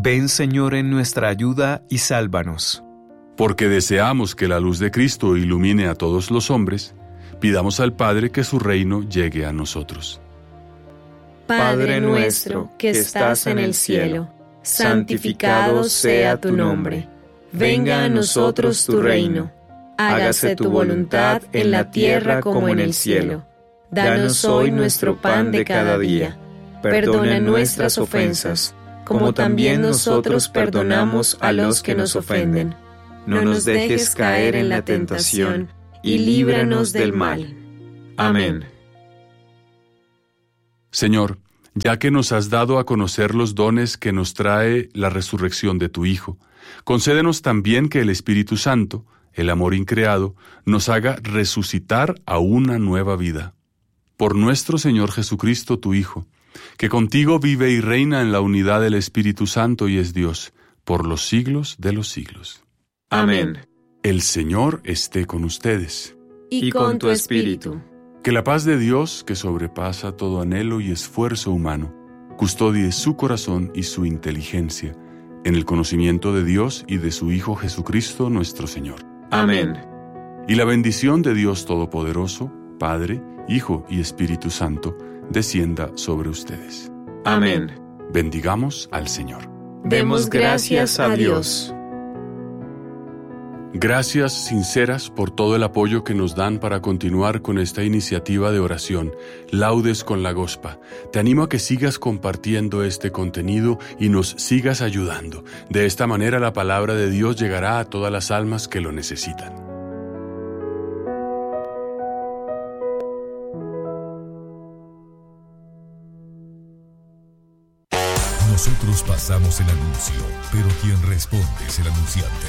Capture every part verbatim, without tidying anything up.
Ven, Señor, en nuestra ayuda y sálvanos. Porque deseamos que la luz de Cristo ilumine a todos los hombres, pidamos al Padre que su reino llegue a nosotros. Padre nuestro, que estás en el cielo, santificado sea tu nombre. Venga a nosotros tu reino. Hágase tu voluntad en la tierra como en el cielo. Danos hoy nuestro pan de cada día. Perdona nuestras ofensas, como también nosotros perdonamos a los que nos ofenden. No nos dejes caer en la tentación, y líbranos del mal. Amén. Señor, ya que nos has dado a conocer los dones que nos trae la resurrección de tu Hijo, concédenos también que el Espíritu Santo, el amor increado, nos haga resucitar a una nueva vida. Por nuestro Señor Jesucristo, tu Hijo, que contigo vive y reina en la unidad del Espíritu Santo y es Dios, por los siglos de los siglos. Amén. El Señor esté con ustedes. Y con tu espíritu. Que la paz de Dios, que sobrepasa todo anhelo y esfuerzo humano, custodie su corazón y su inteligencia en el conocimiento de Dios y de su Hijo Jesucristo nuestro Señor. Amén. Y la bendición de Dios Todopoderoso, Padre, Hijo y Espíritu Santo, descienda sobre ustedes. Amén. Bendigamos al Señor. Demos gracias a Dios. Gracias sinceras por todo el apoyo que nos dan para continuar con esta iniciativa de oración, Laudes con la Gospa. Te animo a que sigas compartiendo este contenido y nos sigas ayudando. De esta manera la palabra de Dios llegará a todas las almas que lo necesitan. Nosotros pasamos el anuncio, pero quien responde es el anunciante.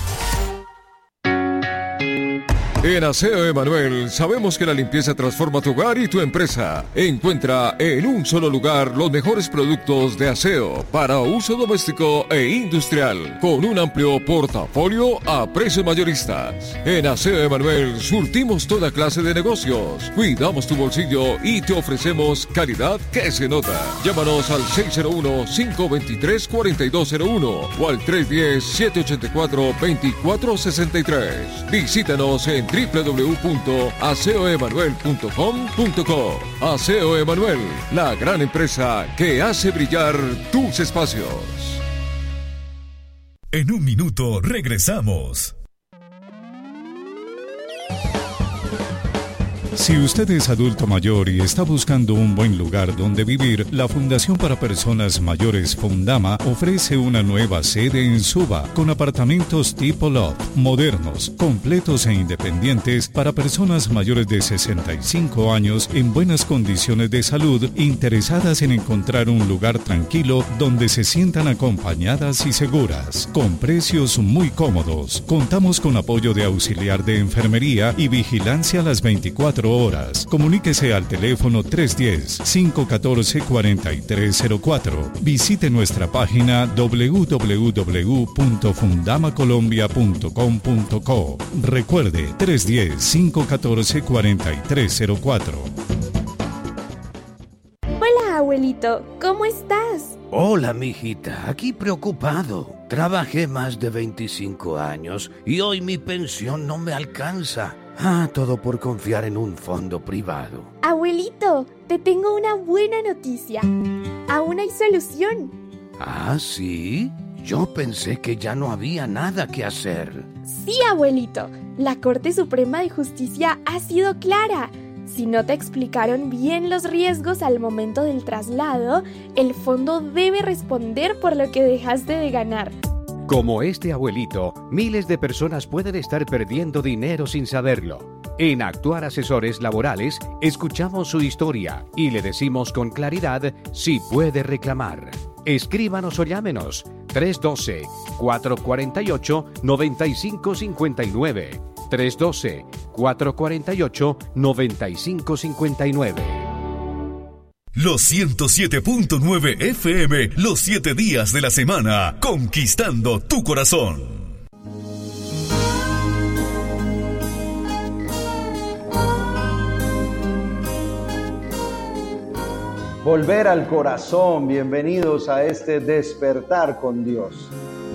En Aseo Emanuel sabemos que la limpieza transforma tu hogar y tu empresa. Encuentra en un solo lugar los mejores productos de aseo para uso doméstico e industrial, con un amplio portafolio a precios mayoristas. En Aseo Emanuel surtimos toda clase de negocios, cuidamos tu bolsillo y te ofrecemos calidad que se nota. Llámanos al seis cero uno, cinco dos tres, cuatro dos cero uno o al tres uno cero, siete ocho cuatro, dos cuatro seis tres. Visítanos en doble u doble u doble u punto aseo emanuel punto com punto co. Aseo Emanuel, la gran empresa que hace brillar tus espacios. En un minuto regresamos. Si usted es adulto mayor y está buscando un buen lugar donde vivir, la Fundación para Personas Mayores Fundama ofrece una nueva sede en Suba, con apartamentos tipo loft, modernos, completos e independientes para personas mayores de sesenta y cinco años en buenas condiciones de salud, interesadas en encontrar un lugar tranquilo donde se sientan acompañadas y seguras, con precios muy cómodos. Contamos con apoyo de auxiliar de enfermería y vigilancia a las veinticuatro horas. Comuníquese al teléfono tres uno cero, cinco uno cuatro, cuatro tres cero cuatro. Visite nuestra página doble u doble u doble u punto fundama colombia punto com punto co. Recuerde, tres uno cero, cinco uno cuatro, cuatro tres cero cuatro. Hola, abuelito, ¿cómo estás? Hola, mijita, aquí preocupado. Trabajé más de veinticinco años y hoy mi pensión no me alcanza. Ah, todo por confiar en un fondo privado. Abuelito, te tengo una buena noticia. Aún hay solución. ¿Ah, sí? Yo pensé que ya no había nada que hacer. Sí, abuelito. La Corte Suprema de Justicia ha sido clara. Si no te explicaron bien los riesgos al momento del traslado, el fondo debe responder por lo que dejaste de ganar. Como este abuelito, miles de personas pueden estar perdiendo dinero sin saberlo. En Actuar Asesores Laborales, escuchamos su historia y le decimos con claridad si puede reclamar. Escríbanos o llámenos tres uno dos, cuatro cuatro ocho, nueve cinco cinco nueve. tres uno dos, cuatro cuatro ocho, nueve cinco cinco nueve. Los ciento siete punto nueve F M, los siete días de la semana, conquistando tu corazón. volver al corazón. Bienvenidos a este despertar con Dios.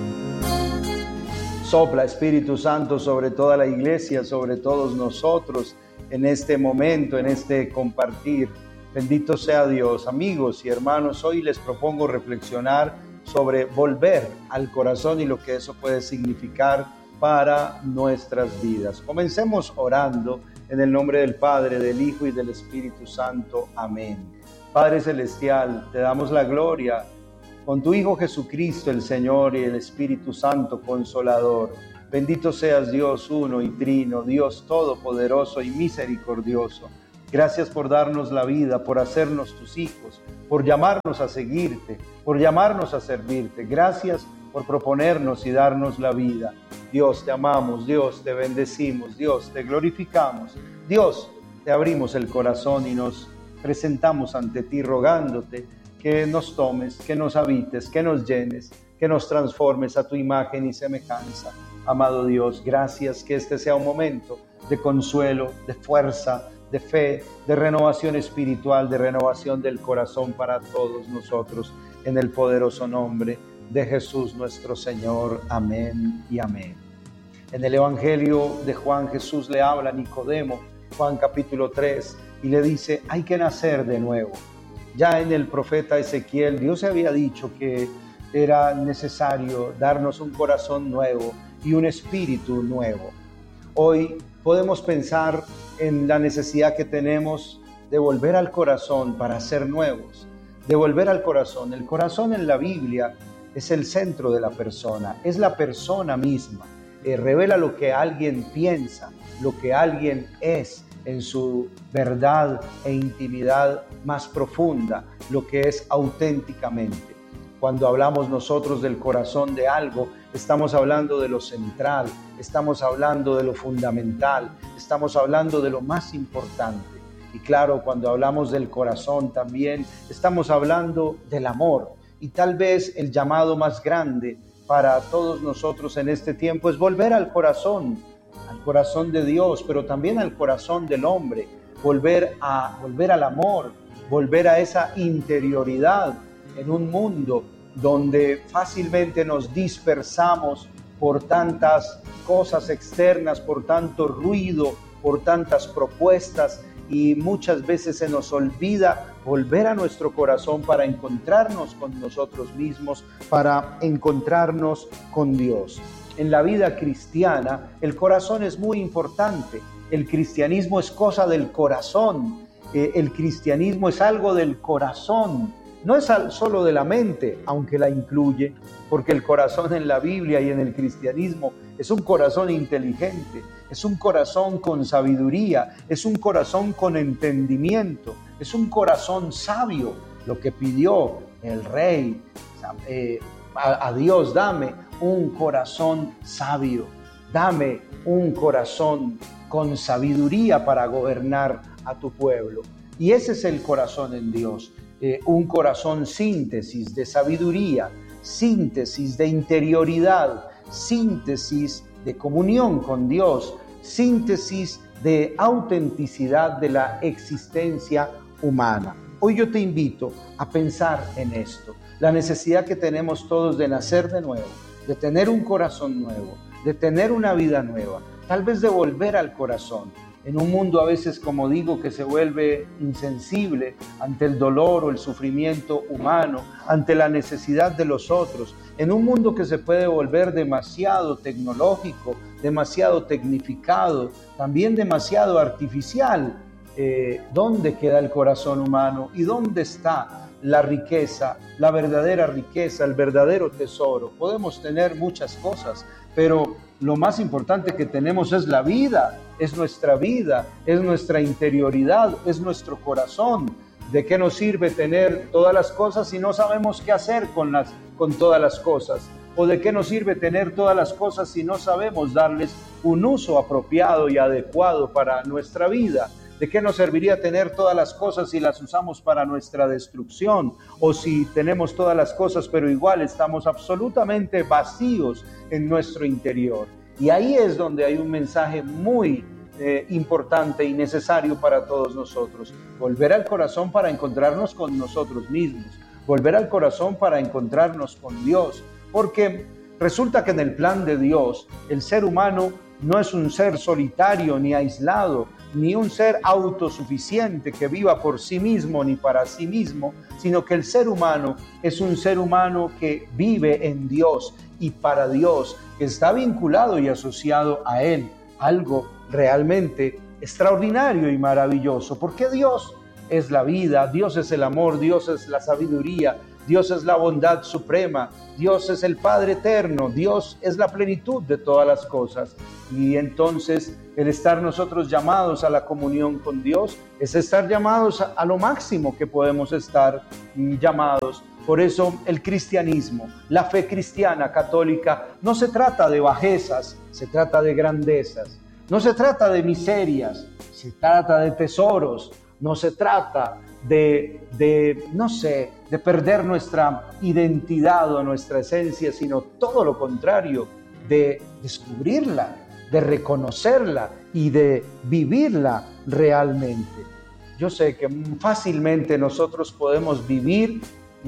Sopla, Espíritu Santo, sobre toda la iglesia, sobre todos nosotros en este momento, en este compartir. Bendito sea Dios. Amigos y hermanos, hoy les propongo reflexionar sobre volver al corazón y lo que eso puede significar para nuestras vidas. Comencemos orando en el nombre del Padre, del Hijo y del Espíritu Santo. Amén. Padre Celestial, te damos la gloria con tu Hijo Jesucristo, el Señor, y el Espíritu Santo Consolador. Bendito seas, Dios uno y trino, Dios todopoderoso y misericordioso. Gracias por darnos la vida, por hacernos tus hijos, por llamarnos a seguirte, por llamarnos a servirte. Gracias por proponernos y darnos la vida. Dios, te amamos, Dios, te bendecimos, Dios, te glorificamos. Dios, te abrimos el corazón y nos presentamos ante ti rogándote que nos tomes, que nos habites, que nos llenes, que nos transformes a tu imagen y semejanza. Amado Dios, gracias, que este sea un momento de consuelo, de fuerza, de fe, de renovación espiritual, de renovación del corazón para todos nosotros, en el poderoso nombre de Jesús nuestro Señor. Amén y amén. En el Evangelio de Juan, Jesús le habla a Nicodemo, Juan capítulo tres, y le dice, hay que nacer de nuevo. Ya en el profeta Ezequiel, Dios había dicho que era necesario darnos un corazón nuevo y un espíritu nuevo. Hoy podemos pensar en la necesidad que tenemos de volver al corazón para ser nuevos, de volver al corazón. El corazón en la Biblia es el centro de la persona, es la persona misma. Eh, revela lo que alguien piensa, lo que alguien es, en su verdad e intimidad más profunda, lo que es auténticamente. Cuando hablamos nosotros del corazón de algo, estamos hablando de lo central, estamos hablando de lo fundamental, estamos hablando de lo más importante. Y claro, cuando hablamos del corazón también estamos hablando del amor. Y tal vez el llamado más grande para todos nosotros en este tiempo es volver al corazón, al corazón de Dios, pero también al corazón del hombre, volver a volver al amor, volver a esa interioridad en un mundo donde fácilmente nos dispersamos por tantas cosas externas, por tanto ruido, por tantas propuestas, y muchas veces se nos olvida volver a nuestro corazón para encontrarnos con nosotros mismos, para encontrarnos con Dios. En la vida cristiana, el corazón es muy importante. El cristianismo es cosa del corazón. Eh, el cristianismo es algo del corazón. No es solo de la mente, aunque la incluye, porque el corazón en la Biblia y en el cristianismo es un corazón inteligente, es un corazón con sabiduría, es un corazón con entendimiento, es un corazón sabio. Lo que pidió el rey, eh, a, a Dios, dame un corazón sabio, dame un corazón con sabiduría para gobernar a tu pueblo. Y ese es el corazón en Dios. Eh, un corazón síntesis de sabiduría, síntesis de interioridad, síntesis de comunión con Dios, síntesis de autenticidad de la existencia humana. Hoy yo te invito a pensar en esto, la necesidad que tenemos todos de nacer de nuevo, de tener un corazón nuevo, de tener una vida nueva, tal vez de volver al corazón. En un mundo a veces, como digo, que se vuelve insensible ante el dolor o el sufrimiento humano, ante la necesidad de los otros, en un mundo que se puede volver demasiado tecnológico, demasiado tecnificado, también demasiado artificial. Eh, ¿Dónde queda el corazón humano? ¿Y dónde está la riqueza, la verdadera riqueza, el verdadero tesoro? Podemos tener muchas cosas, pero lo más importante que tenemos es la vida, es nuestra vida, es nuestra interioridad, es nuestro corazón. ¿De qué nos sirve tener todas las cosas si no sabemos qué hacer con, las, con todas las cosas? ¿O de qué nos sirve tener todas las cosas si no sabemos darles un uso apropiado y adecuado para nuestra vida? ¿De qué nos serviría tener todas las cosas si las usamos para nuestra destrucción? O si tenemos todas las cosas pero igual estamos absolutamente vacíos en nuestro interior. Y ahí es donde hay un mensaje muy eh, importante y necesario para todos nosotros. Volver al corazón para encontrarnos con nosotros mismos, volver al corazón para encontrarnos con Dios, porque resulta que en el plan de Dios el ser humano no es un ser solitario ni aislado, ni un ser autosuficiente que viva por sí mismo ni para sí mismo, sino que el ser humano es un ser humano que vive en Dios y para Dios, que está vinculado y asociado a Él, algo realmente extraordinario y maravilloso, porque Dios es la vida, Dios es el amor, Dios es la sabiduría, Dios es la bondad suprema, Dios es el Padre eterno, Dios es la plenitud de todas las cosas. Y entonces el estar nosotros llamados a la comunión con Dios es estar llamados a, a lo máximo que podemos estar mm, llamados. Por eso el cristianismo, la fe cristiana católica, no se trata de bajezas, se trata de grandezas. No se trata de miserias, se trata de tesoros. No se trata de, de, no sé, de perder nuestra identidad o nuestra esencia, sino todo lo contrario, de descubrirla, de reconocerla y de vivirla realmente. Yo sé que fácilmente nosotros podemos vivir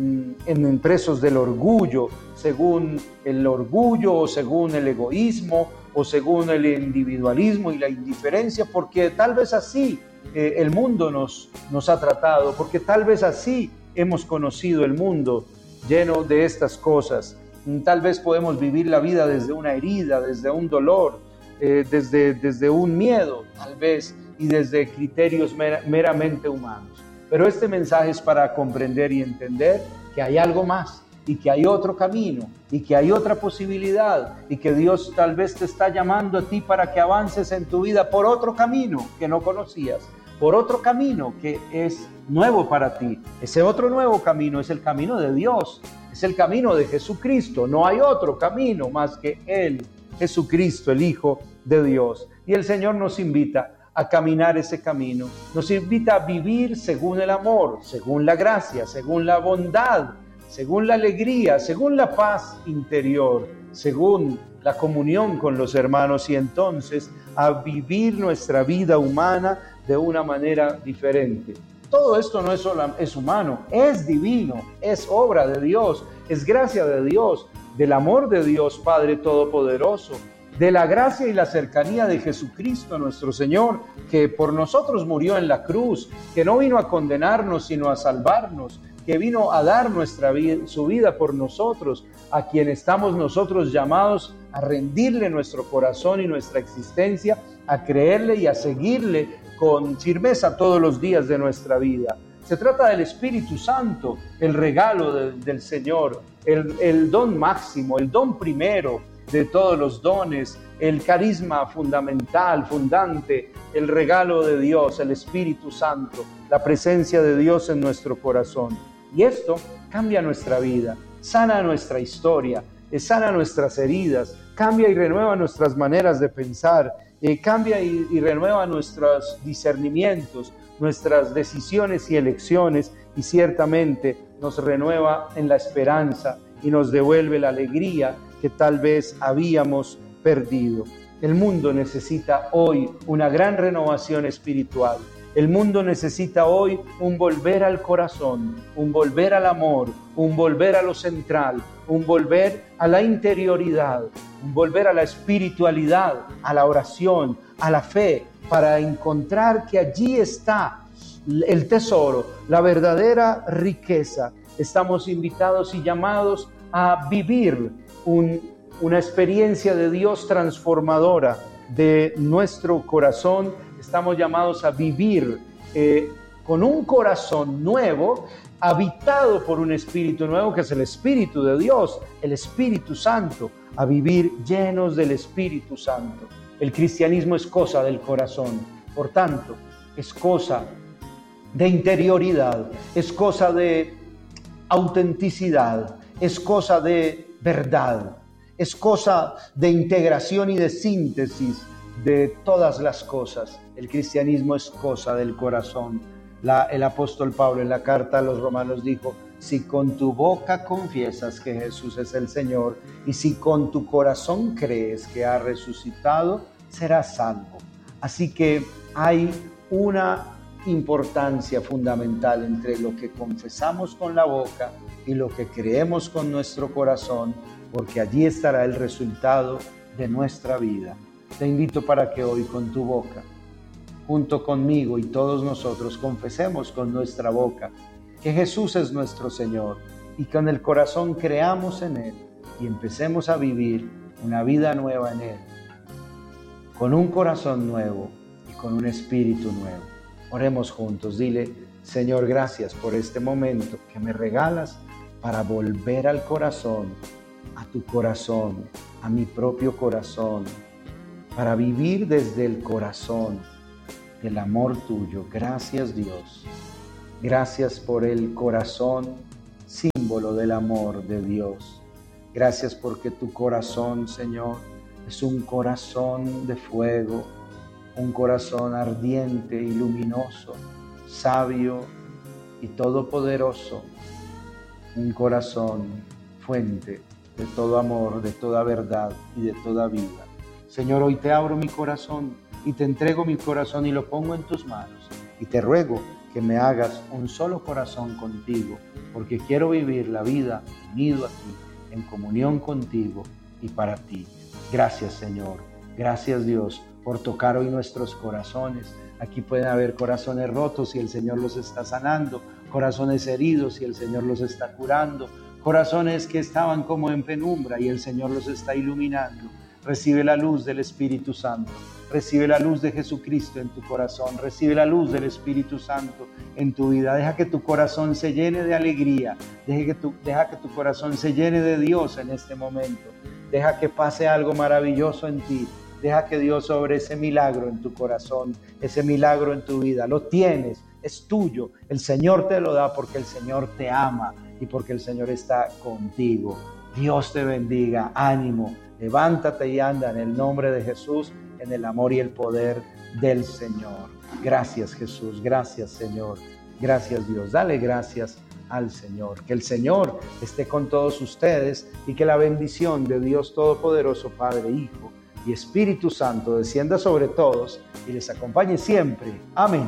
en presos del orgullo, según el orgullo o según el egoísmo o según el individualismo y la indiferencia, porque tal vez así eh, el mundo nos, nos ha tratado, porque tal vez así hemos conocido el mundo lleno de estas cosas. Tal vez podemos vivir la vida desde una herida, desde un dolor, eh, desde, desde un miedo, tal vez, y desde criterios mer- meramente humanos. Pero este mensaje es para comprender y entender que hay algo más y que hay otro camino y que hay otra posibilidad y que Dios tal vez te está llamando a ti para que avances en tu vida por otro camino que no conocías, por otro camino que es nuevo para ti. Ese otro nuevo camino es el camino de Dios, es el camino de Jesucristo. No hay otro camino más que Él, Jesucristo, el Hijo de Dios. Y el Señor nos invita a caminar ese camino, nos invita a vivir según el amor, según la gracia, según la bondad, según la alegría, según la paz interior, según la comunión con los hermanos, y entonces a vivir nuestra vida humana de una manera diferente. Todo esto no es solo es humano, es divino, es obra de Dios, es gracia de Dios, del amor de Dios Padre Todopoderoso, de la gracia y la cercanía de Jesucristo nuestro Señor, que por nosotros murió en la cruz, que no vino a condenarnos sino a salvarnos, que vino a dar nuestra vida, su vida por nosotros, a quien estamos nosotros llamados a rendirle nuestro corazón y nuestra existencia, a creerle y a seguirle con firmeza todos los días de nuestra vida. Se trata del Espíritu Santo, el regalo de, del Señor, el, el don máximo, el don primero de todos los dones, el carisma fundamental, fundante, el regalo de Dios, el Espíritu Santo, la presencia de Dios en nuestro corazón. Y esto cambia nuestra vida, sana nuestra historia, sana nuestras heridas, cambia y renueva nuestras maneras de pensar, eh, cambia y, y renueva nuestros discernimientos, nuestras decisiones y elecciones, y ciertamente nos renueva en la esperanza y nos devuelve la alegría que tal vez habíamos perdido. El mundo necesita hoy una gran renovación espiritual. El mundo necesita hoy un volver al corazón, un volver al amor, un volver a lo central, un volver a la interioridad, un volver a la espiritualidad, a la oración, a la fe, para encontrar que allí está el tesoro, la verdadera riqueza. Estamos invitados y llamados a vivir un, una experiencia de Dios transformadora de nuestro corazón. Estamos llamados a vivir eh, con un corazón nuevo, habitado por un espíritu nuevo, que es el Espíritu de Dios, el Espíritu Santo, a vivir llenos del Espíritu Santo. El cristianismo es cosa del corazón, por tanto, es cosa de interioridad, es cosa de autenticidad, es cosa de verdad, es cosa de integración y de síntesis de todas las cosas. El cristianismo es cosa del corazón. La, el apóstol Pablo en la carta a los Romanos dijo: si con tu boca confiesas que Jesús es el Señor y si con tu corazón crees que ha resucitado, serás salvo. Así que hay una importancia fundamental entre lo que confesamos con la boca y lo que creemos con nuestro corazón, porque allí estará el resultado de nuestra vida. Te invito para que hoy con tu boca, junto conmigo y todos nosotros, confesemos con nuestra boca que Jesús es nuestro Señor y con el corazón creamos en Él y empecemos a vivir una vida nueva en Él, con un corazón nuevo y con un espíritu nuevo. Oremos juntos, dile: Señor, gracias por este momento que me regalas para volver al corazón, a tu corazón, a mi propio corazón, para vivir desde el corazón del amor tuyo. Gracias, Dios. Gracias por el corazón, símbolo del amor de Dios. Gracias porque tu corazón, Señor, es un corazón de fuego, un corazón ardiente y luminoso, sabio y todopoderoso, un corazón fuente de todo amor, de toda verdad y de toda vida. Señor, hoy te abro mi corazón y te entrego mi corazón y lo pongo en tus manos y te ruego que me hagas un solo corazón contigo, porque quiero vivir la vida unido a ti, en comunión contigo y para ti. Gracias, Señor. Gracias, Dios, por tocar hoy nuestros corazones. Aquí pueden haber corazones rotos y el Señor los está sanando, corazones heridos y el Señor los está curando, corazones que estaban como en penumbra y el Señor los está iluminando. Recibe la luz del Espíritu Santo, recibe la luz de Jesucristo en tu corazón, recibe la luz del Espíritu Santo en tu vida. Deja que tu corazón se llene de alegría, deja que tu, deja que tu corazón se llene de Dios en este momento. Deja que pase algo maravilloso en ti. Deja que Dios obre ese milagro en tu corazón, ese milagro en tu vida. Lo tienes, es tuyo. El Señor te lo da porque el Señor te ama y porque el Señor está contigo. Dios te bendiga, ánimo, levántate y anda en el nombre de Jesús, en el amor y el poder del Señor. Gracias, Jesús, gracias, Señor, gracias, Dios. Dale gracias al Señor. Que el Señor esté con todos ustedes y que la bendición de Dios Todopoderoso, Padre, Hijo y Espíritu Santo descienda sobre todos y les acompañe siempre. Amén.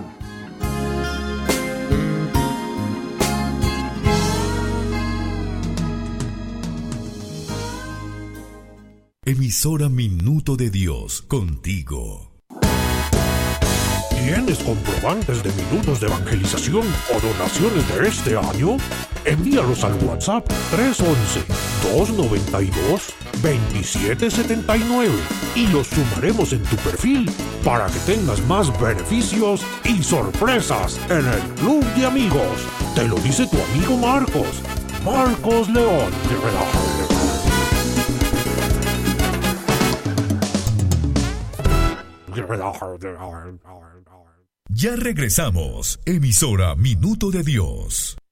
Emisora Minuto de Dios, contigo. ¿Tienes comprobantes de minutos de evangelización o donaciones de este año? Envíalos al WhatsApp tres once, dos noventa y dos, veintisiete setenta y nueve y los sumaremos en tu perfil para que tengas más beneficios y sorpresas en el Club de Amigos. Te lo dice tu amigo Marcos, Marcos León. Ya regresamos, emisora Minuto de Dios.